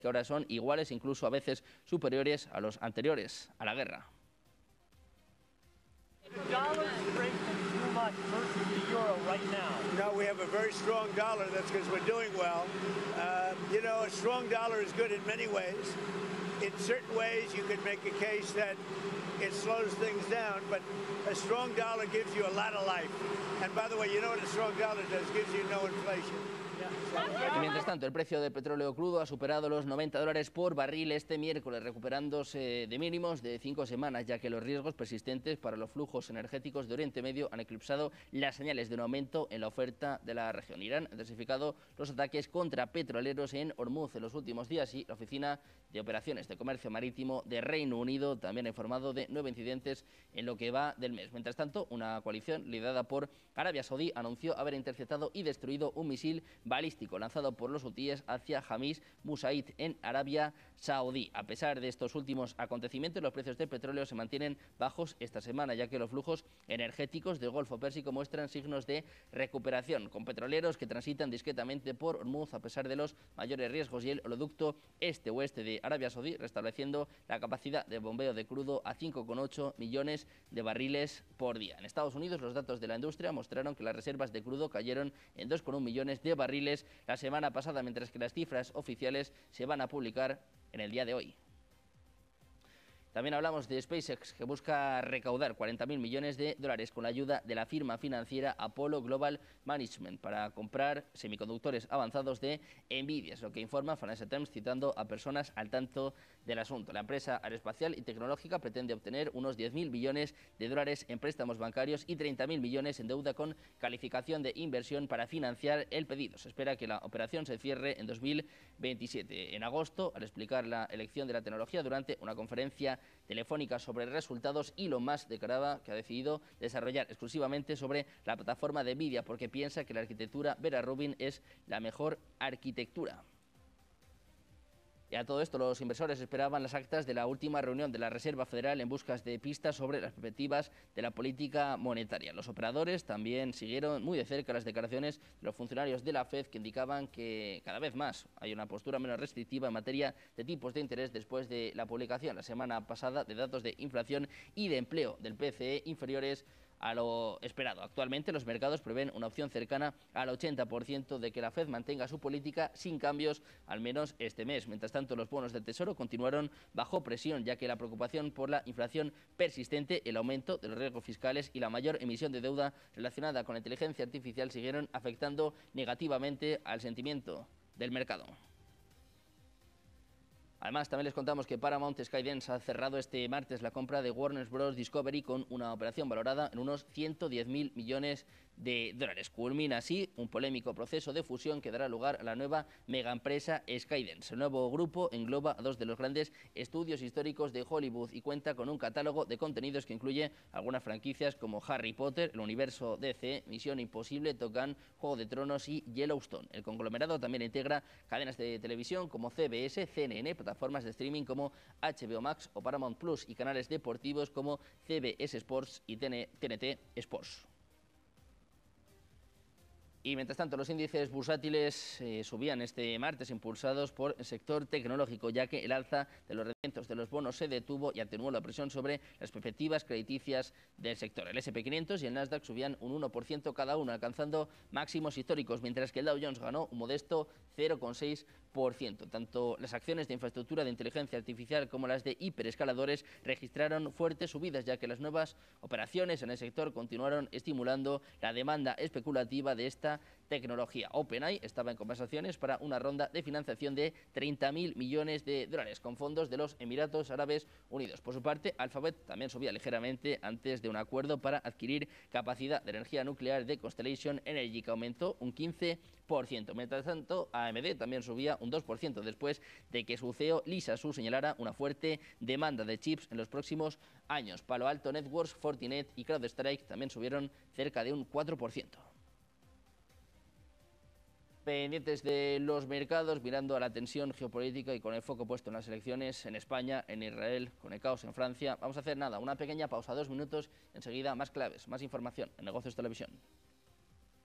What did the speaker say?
que ahora son iguales, incluso a veces superiores a los anteriores a la guerra. No, we have a very strong dollar. That's because we're doing well. You know, a strong dollar is good in many ways. In certain ways, you could make a case that it slows things down, but a strong dollar gives you a lot of life. And by the way, you know what a strong dollar does? Gives you no inflation. Y mientras tanto, el precio del petróleo crudo ha superado los $90 por barril este miércoles, recuperándose de mínimos de 5 semanas, ya que los riesgos persistentes para los flujos energéticos de Oriente Medio han eclipsado las señales de un aumento en la oferta de la región. Irán ha intensificado los ataques contra petroleros en Hormuz en los últimos días y la Oficina de Operaciones de Comercio Marítimo de Reino Unido también ha informado de 9 incidentes en lo que va del mes. Mientras tanto, una coalición liderada por Arabia Saudí anunció haber interceptado y destruido un misil balístico lanzado por los hutíes hacia Hamis Musaid en Arabia Saudí. A pesar de estos últimos acontecimientos, los precios del petróleo se mantienen bajos esta semana, ya que los flujos energéticos del Golfo Pérsico muestran signos de recuperación, con petroleros que transitan discretamente por Hormuz a pesar de los mayores riesgos y el oleoducto este-oeste de Arabia Saudí restableciendo la capacidad de bombeo de crudo a 5,8 millones de barriles por día. En Estados Unidos, los datos de la industria mostraron que las reservas de crudo cayeron en 2,1 millones de barriles la semana pasada, mientras que las cifras oficiales se van a publicar en el día de hoy. También hablamos de SpaceX, que busca recaudar 40.000 millones de dólares con la ayuda de la firma financiera Apollo Global Management para comprar semiconductores avanzados de Nvidia, es lo que informa Financial Times citando a personas al tanto del asunto. La empresa aeroespacial y tecnológica pretende obtener unos 10.000 millones de dólares en préstamos bancarios y 30.000 millones en deuda con calificación de inversión para financiar el pedido. Se espera que la operación se cierre en 2027. En agosto, al explicar la elección de la tecnología durante una conferencia telefónica sobre resultados, Elon Musk declaraba que ha decidido desarrollar exclusivamente sobre la plataforma de Nvidia porque piensa que la arquitectura Vera Rubin es la mejor arquitectura. Y a todo esto, los inversores esperaban las actas de la última reunión de la Reserva Federal en busca de pistas sobre las perspectivas de la política monetaria. Los operadores también siguieron muy de cerca las declaraciones de los funcionarios de la FED que indicaban que cada vez más hay una postura menos restrictiva en materia de tipos de interés después de la publicación la semana pasada de datos de inflación y de empleo del PCE inferiores a lo esperado. Actualmente los mercados prevén una opción cercana al 80% de que la FED mantenga su política sin cambios al menos este mes. Mientras tanto, los bonos del Tesoro continuaron bajo presión, ya que la preocupación por la inflación persistente, el aumento de los riesgos fiscales y la mayor emisión de deuda relacionada con la inteligencia artificial siguieron afectando negativamente al sentimiento del mercado. Además, también les contamos que Paramount Skydance ha cerrado este martes la compra de Warner Bros. Discovery con una operación valorada en unos 110.000 millones de dólares. Culmina así un polémico proceso de fusión que dará lugar a la nueva megaempresa Skydance. El nuevo grupo engloba a dos de los grandes estudios históricos de Hollywood y cuenta con un catálogo de contenidos que incluye algunas franquicias como Harry Potter, el universo DC, Misión Imposible, Top Gun, Juego de Tronos y Yellowstone. El conglomerado también integra cadenas de televisión como CBS, CNN, plataformas de streaming como HBO Max o Paramount Plus y canales deportivos como CBS Sports y TNT Sports. Y mientras tanto, los índices bursátiles subían este martes impulsados por el sector tecnológico, ya que el alza de los rendimientos de los bonos se detuvo y atenuó la presión sobre las perspectivas crediticias del sector. El S&P 500 y el Nasdaq subían un 1% cada uno, alcanzando máximos históricos, mientras que el Dow Jones ganó un modesto 0,6%. Tanto las acciones de infraestructura de inteligencia artificial como las de hiperescaladores registraron fuertes subidas, ya que las nuevas operaciones en el sector continuaron estimulando la demanda especulativa de esta tecnología. OpenAI estaba en conversaciones para una ronda de financiación de 30.000 millones de dólares con fondos de los Emiratos Árabes Unidos. Por su parte, Alphabet también subía ligeramente antes de un acuerdo para adquirir capacidad de energía nuclear de Constellation Energy, que aumentó un 15%. Mientras tanto, AMD también subía un 2% después de que su CEO Lisa Su señalara una fuerte demanda de chips en los próximos años. Palo Alto Networks, Fortinet y CrowdStrike también subieron cerca de un 4%. Pendientes de los mercados, mirando a la tensión geopolítica y con el foco puesto en las elecciones en España, en Israel, con el caos en Francia. Vamos a hacer una pequeña pausa, 2 minutos, enseguida más claves, más información en Negocios Televisión.